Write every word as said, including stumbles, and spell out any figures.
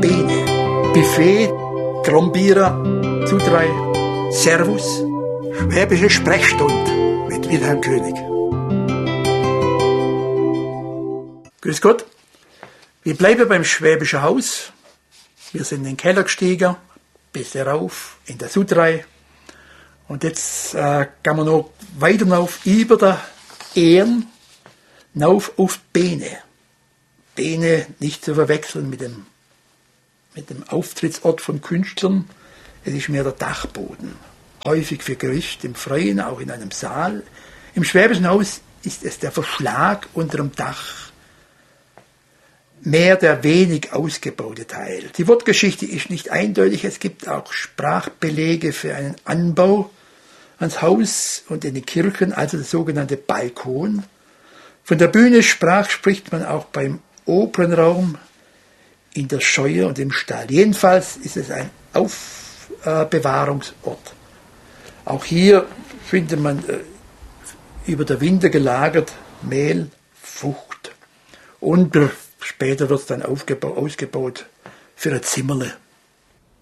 Bene, Buffet, Trombierer, zu drei, Servus, Schwäbische Sprechstunde mit Wilhelm König. Grüß Gott, wir bleiben beim Schwäbischen Haus. Wir sind in den Keller gestiegen, bis rauf in der Sudrei. Und jetzt äh, gehen wir noch weiter rauf über der Ehren, rauf auf Bene. Bene nicht zu verwechseln mit dem, mit dem Auftrittsort von Künstlern. Es ist mehr der Dachboden. Häufig für Gericht im Freien, auch in einem Saal. Im Schwäbischen Haus ist es der Verschlag unter dem Dach. Mehr der wenig ausgebaute Teil. Die Wortgeschichte ist nicht eindeutig. Es gibt auch Sprachbelege für einen Anbau ans Haus und in den Kirchen, also der sogenannte Balkon. Von der Bühne sprach, spricht man auch beim Opernraum, in der Scheune und im Stall. Jedenfalls ist es ein Aufbewahrungsort. Auch hier findet man äh, über der Winter gelagert Mehl, Frucht und später wird es dann aufgebaut, ausgebaut für ein Zimmerle.